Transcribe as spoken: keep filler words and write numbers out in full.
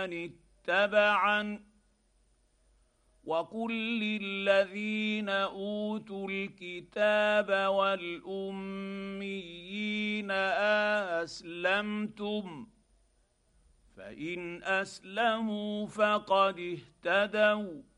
من اتبعن وقل للذين اوتوا الكتاب والاميين أأسلمتم فإن أسلموا فقد اهتدوا